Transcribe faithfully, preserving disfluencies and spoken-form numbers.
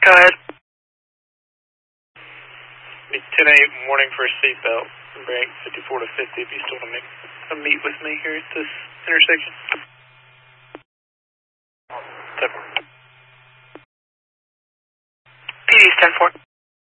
Go ahead. ten eight, morning for a seatbelt. Break fifty-four to fifty if you still want to make a meet with me here at this intersection. ten four. P D's ten four.